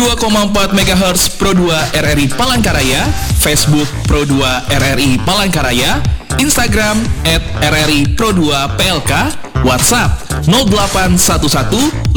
92,4 MHz Pro 2 RRI Palangkaraya, Facebook Pro 2 RRI Palangkaraya, Instagram @RRI Pro 2 PLK, WhatsApp 0811